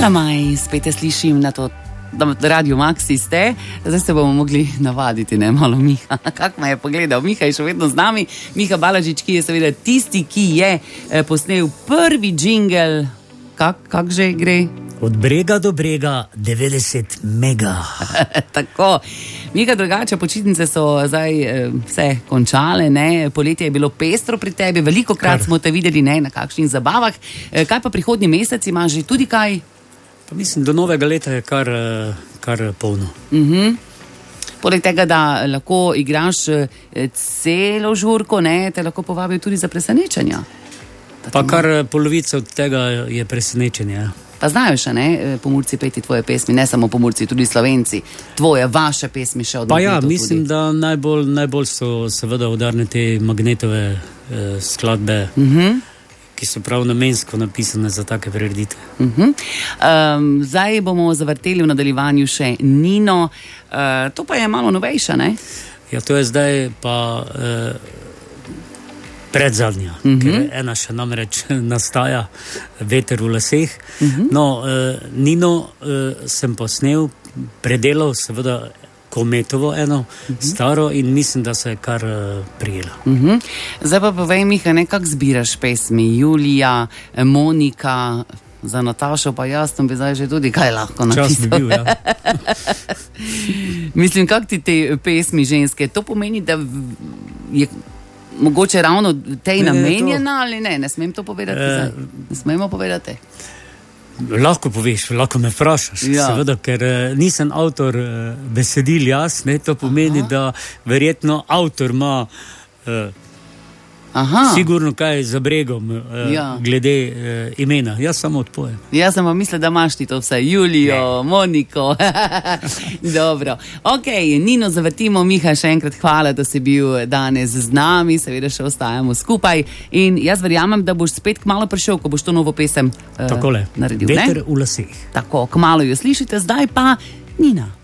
Hvala, Maj, spet te slišim na to. Radio Maxi ste, zdaj se bomo mogli navaditi, ne, malo Miha. Kako me je pogledal? Miha je še vedno z nami. Miha Balažič, ki je seveda tisti, ki je posnel prvi džingel. Kak že gre? Od brega do brega 90 mega. Tako. Miha, drugače, počitnice so zdaj vse končale, ne? Poletje je bilo pestro pri tebi, veliko krat smo te videli, ne, na kakšnih zabavah. Kaj pa prihodnji mesec, imaš že tudi kaj? Pa mislim, do novega leta je kar polno. Poleg tega, da lahko igraš celo žurko, ne, te lahko povabijo tudi za presenečenja. Pa kar polovica od tega je presenečenje. Pa znajo še, ne, Pomurci peti tvoje pesmi, ne samo Pomurci, tudi Slovenci, vaše pesmi še od Pa ja, mislim, da najbolj so seveda udarne te Magnetove skladbe, ki so prav namensko napisane za take prireditve. Zdaj bomo zavrteli v nadaljevanju še Nino, to pa je malo novejša, ne? Ja, to je zdaj pa predzadnja, ker ena še namreč nastaja, Veter v laseh. No, Nino sem posnel, predelal seveda Kometovo eno, staro, in mislim, da se je kar prijela. Zdaj pa povej, Miha, kako zbiraš pesmi? Julija, Monika, za Natašo pa jaz, tam bi zdaj že tudi kaj lahko napisal. Čas bi bil, ja. Mislim, kako ti te pesmi ženske, to pomeni, da je mogoče ravno tej namenjena ali ne? Ne smem to povedati zdaj. Ne smemo povedati. Lahko poveš, lahko me vprašaš, seveda, ker nisem avtor besedil, jaz, ne, to pomeni, da verjetno avtor ima sigurno kaj za bregom glede imena. Jaz samo odpojem. Jaz sem pa mislil, da imaš ti to vse, Julijo, Moniko. Dobro. Ok, Nino zavrtimo. Miha, še enkrat hvala, da si bil danes z nami, seveda še ostajamo skupaj in jaz verjamem, da boš spet kmalu prišel, ko boš to novo pesem naredil. Veter v laseh. Tako, kmalu jo slišite, zdaj pa Nina.